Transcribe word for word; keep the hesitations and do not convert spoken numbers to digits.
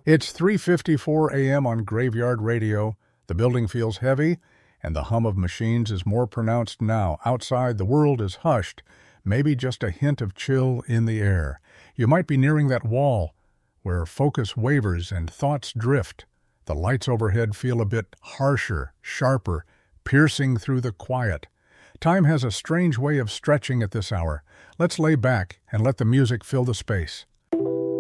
It's three fifty-four a m on Graveyard Radio. The building feels heavy, and the hum of machines is more pronounced now. Outside, the world is hushed, maybe just a hint of chill in the air. You might be nearing that wall where focus wavers and thoughts drift. The lights overhead feel a bit harsher, sharper, piercing through the quiet. Time has a strange way of stretching at this hour. Let's lay back and let the music fill the space.